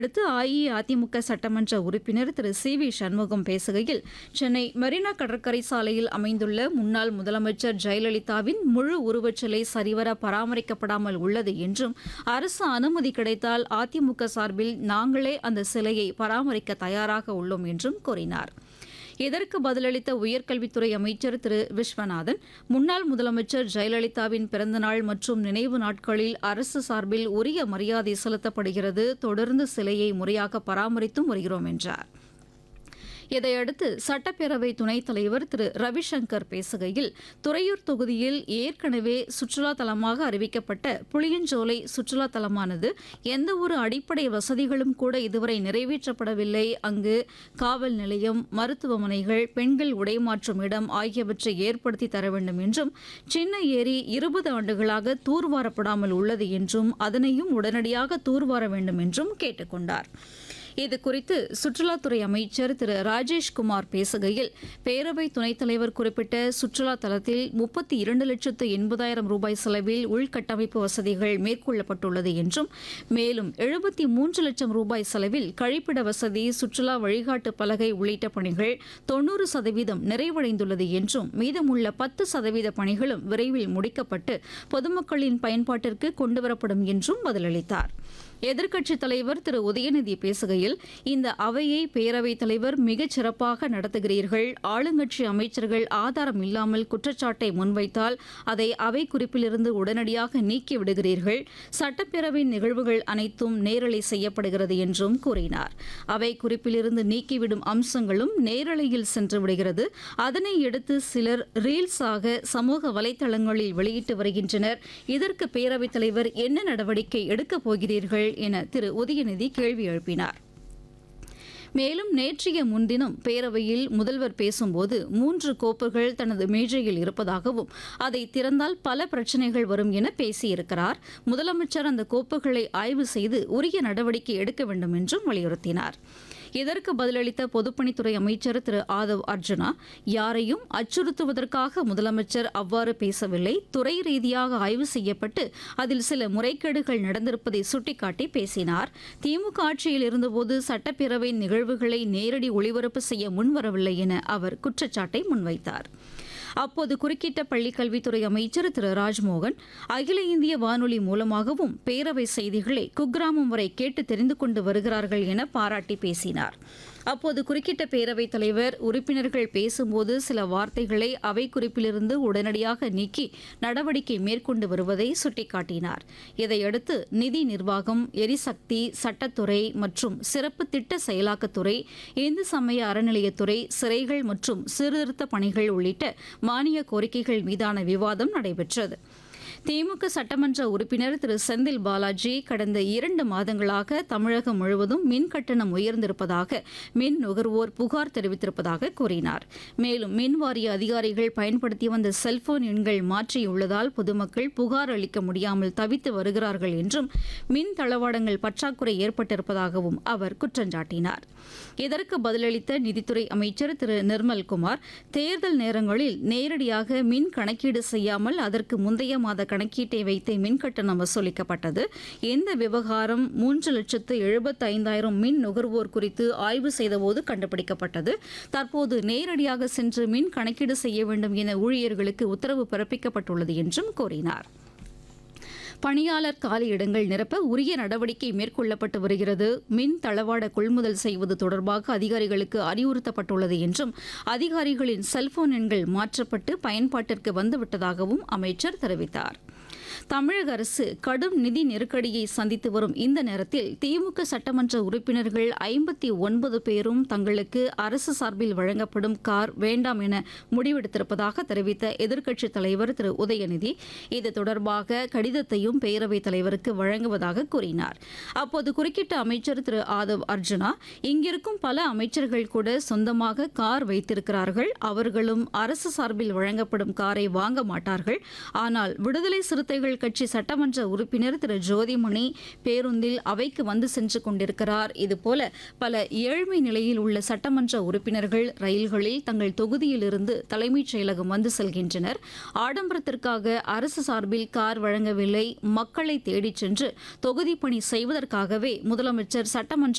அடுத்து அஇஅதிமுக சட்டமன்ற உறுப்பினர் திரு சி வி சண்முகம் பேசுகையில், சென்னை மெரினா கடற்கரை சாலையில் அமைந்துள்ள முன்னாள் முதலமைச்சர் ஜெயலலிதாவின் முழு உருவச்சிலை சரிவர பராமரிக்கப்படாமல் உள்ளது என்றும், அரசு அனுமதி கிடைத்தால் அதிமுக சார்பில் நாங்களே அந்த சிலையை பராமரிக்க தயாராக உள்ளோம் என்றும் கூறினார். இதற்கு பதிலளித்த உயர்கல்வித்துறை அமைச்சர் திரு விஸ்வநாதன், முன்னாள் முதலமைச்சர் ஜெயலலிதாவின் பிறந்தநாள் மற்றும் நினைவு நாட்களில் அரசு சார்பில் உரிய மரியாதை செலுத்தப்படுகிறது. தொடர்ந்து சிலையை முறையாக பராமரித்தும் வருகிறோம் என்றார். இதையடுத்து சட்டப்பேரவை துணைத் தலைவர் திரு ரவிசங்கர் பேசுகையில், துறையூர் தொகுதியில் ஏற்கனவே சுற்றுலா தலமாக அறிவிக்கப்பட்ட புளியஞ்சோலை சுற்றுலா தலமானது எந்தவொரு அடிப்படை வசதிகளும் கூட இதுவரை நிறைவேற்றப்படவில்லை. அங்கு காவல் நிலையம், மருத்துவமனைகள், பெண்கள் உடைமாற்றும் இடம் ஆகியவற்றை ஏற்படுத்தி தர வேண்டும் என்றும், சின்ன ஏரி 20 ஆண்டுகளாக தூர்வாரப்படாமல் உள்ளது என்றும், அதனையும் உடனடியாக தூர்வார வேண்டும் என்றும் கேட்டுக் கொண்டார். இதுகுறித்து சுற்றுலாத்துறை அமைச்சர் திரு ராஜேஷ்குமார் பேசுகையில், பேரவை துணைத் தலைவர் குறிப்பிட்ட சுற்றுலா தலத்தில் 32,80,000 ரூபாய் செலவில் உள்கட்டமைப்பு வசதிகள் மேற்கொள்ளப்பட்டுள்ளது என்றும், மேலும் 73 லட்சம் ரூபாய் செலவில் கழிப்பிட வசதி, சுற்றுலா வழிகாட்டு பலகை உள்ளிட்ட பணிகள் 90% நிறைவடைந்துள்ளது என்றும், மீதமுள்ள 10% பணிகளும் விரைவில் முடிக்கப்பட்டு பொதுமக்களின் பயன்பாட்டிற்கு கொண்டுவரப்படும் என்றும் பதிலளித்தார். எதிர்க்கட்சித் தலைவர் திரு உதயநிதி பேசுகையில், இந்த அவையை பேரவைத் தலைவர் மிகச் சிறப்பாக நடத்துகிறீர்கள். ஆளுங்கட்சி அமைச்சர்கள் ஆதாரம் இல்லாமல் குற்றச்சாட்டை முன்வைத்தால் அதை அவை குறிப்பிலிருந்து உடனடியாக நீக்கி விடுகிறீர்கள். சட்டப்பேரவை நிகழ்வுகள் அனைத்தும் நேரலை செய்யப்படுகிறது என்றும் கூறினார். அவை குறிப்பிலிருந்து நீக்கிவிடும் அம்சங்களும் நேரலையில் சென்று விடுகிறது. அதனை எடுத்து சிலர் ரீல்ஸாக சமூக வலைதளங்களில் வெளியிட்டு வருகின்றனர். இதற்கு பேரவைத் தலைவர் என்ன நடவடிக்கை எடுக்கப் போகிறீர்கள் என திரு உதயநிதி கேள்வி எழுப்பினார். மேலும் நேற்றைய முன்தினம் பேரவையில் முதல்வர் பேசும்போது 3 கோப்புகள் தனது மேஜையில் இருப்பதாகவும், அதை திறந்தால் பல பிரச்சினைகள் வரும் என பேசியிருக்கிறார். முதலமைச்சர் அந்த கோப்புகளை ஆய்வு செய்து உரிய நடவடிக்கை எடுக்க வேண்டும் என்றும் வலியுறுத்தினார். இதற்கு பதிலளித்த பொதுப்பணித்துறை அமைச்சர் திரு ஆதவ் அர்ஜுனா, யாரையும் அச்சுறுத்துவதற்காக முதலமைச்சர் அவ்வாறு பேசவில்லை. துறை ரீதியாக ஆய்வு செய்யப்பட்டு அதில் சில முறைகேடுகள் நடந்திருப்பதை சுட்டிக்காட்டி பேசினார். திமுக ஆட்சியில் இருந்தபோது சட்டப்பேரவை நிகழ்வுகளை நேரடி ஒளிபரப்பு செய்ய முன்வரவில்லை என அவர் குற்றச்சாட்டை முன்வைத்தார். அப்போது குறுக்கிட்ட பள்ளிக்கல்வித்துறை அமைச்சர் திரு ராஜ்மோகன், அகில இந்திய வானொலி மூலமாகவும் பேரவை செய்திகளை குக்கிராமம் வரை கேட்டு தெரிந்து கொண்டு வருகிறார்கள் என பாராட்டி பேசினார். அப்போது குறுக்கிட்ட பேரவைத் தலைவர், உறுப்பினர்கள் பேசும்போது சில வார்த்தைகளை அவை குறிப்பிலிருந்து உடனடியாக நீக்கி நடவடிக்கை மேற்கொண்டு வருவதை சுட்டிக்காட்டினார். இதையடுத்து நிதி நிர்வாகம், எரிசக்தி, சட்டத்துறை மற்றும் சிறப்பு திட்ட செயலாக்கத்துறை, இந்து சமய அறநிலையத்துறை, சிறைகள் மற்றும் சீர்திருத்த பணிகள் உள்ளிட்ட மானிய கோரிக்கைகள் மீதான விவாதம் நடைபெற்றது. திமுக சட்டமன்ற உறுப்பினர் திரு செந்தில் பாலாஜி, கடந்த 2 மாதங்களாக தமிழகம் முழுவதும் மின் கட்டணம் உயர்ந்திருப்பதாக மின் நுகர்வோர் புகார் தெரிவித்திருப்பதாக கூறினார். மேலும் மின் வாரிய அதிகாரிகள் பயன்படுத்தி வந்த செல்போன் எண்கள் மாற்றியுள்ளதால் பொதுமக்கள் புகார் அளிக்க முடியாமல் தவித்து வருகிறார்கள் என்றும், மின் தளவாடங்கள் பற்றாக்குறை ஏற்பட்டிருப்பதாகவும் அவர் குற்றஞ்சாட்டினார். இதற்கு பதிலளித்த நிதித்துறை அமைச்சர் திரு நிர்மல்குமார், தேர்தல் நேரங்களில் நேரடியாக மின் கணக்கீடு செய்யாமல் அதற்கு முந்தைய மாத கணக்கீட்டை வைத்து மின்கட்டணம் வசூலிக்கப்பட்டது. இந்த விவகாரம் 3,75,000 மின் நுகர்வோர் குறித்து ஆய்வு செய்தபோது கண்டுபிடிக்கப்பட்டது. தற்போது நேரடியாக சென்று மின் கணக்கீடு செய்ய வேண்டும் என ஊழியர்களுக்கு உத்தரவு பிறப்பிக்கப்பட்டுள்ளது என்றும் கூறினார். பணியாளர் காலியிடங்கள் நிரப்ப உரிய நடவடிக்கை மேற்கொள்ளப்பட்டு வருகிறது. மின் தளவாட கொள்முதல் செய்வது தொடர்பாக அதிகாரிகளுக்கு அறிவுறுத்தப்பட்டுள்ளது என்றும், அதிகாரிகளின் செல்போன் எண்கள் மாற்றப்பட்டு பயன்பாட்டிற்கு வந்துவிட்டதாகவும் அமைச்சர் தெரிவித்தார். தமிழக அரசு கடும் நிதி நெருக்கடியை சந்தித்து வரும் இந்த நேரத்தில் திமுக சட்டமன்ற உறுப்பினர்கள் 59 பேரும் தங்களுக்கு அரசு சார்பில் வழங்கப்படும் கார் வேண்டாம் என முடிவெடுத்திருப்பதாக தெரிவித்த எதிர்க்கட்சித் தலைவர் திரு உதயநிதி, இது தொடர்பாக கடிதத்தையும் பேரவைத் தலைவருக்கு வழங்குவதாக கூறினார். அப்போது குறுக்கிட்ட அமைச்சர் திரு ஆதவ் அர்ஜுனா, இங்கிருக்கும் பல அமைச்சர்கள் கூட சொந்தமாக கார் வைத்திருக்கிறார்கள். அவர்களும் அரசு சார்பில் வழங்கப்படும் காரை வாங்க மாட்டார்கள். ஆனால் விடுதலை சிறுத்தைகள் மக்கள் கட்சி சட்டமன்ற உறுப்பினர் திரு ஜோதிமணி பேருந்தில் அவைக்கு வந்து சென்று கொண்டிருக்கிறார். இதுபோல பல ஏழ்மை நிலையில் உள்ள சட்டமன்ற உறுப்பினர்கள் ரயில்களில் தங்கள் தொகுதியிலிருந்து தலைமைச் செயலகம் வந்து செல்கின்றனர். ஆடம்பரத்திற்காக அரசு சார்பில் கார் வழங்கவில்லை, மக்களை தேடிச் சென்று தொகுதி பணி செய்வதற்காகவே முதலமைச்சர் சட்டமன்ற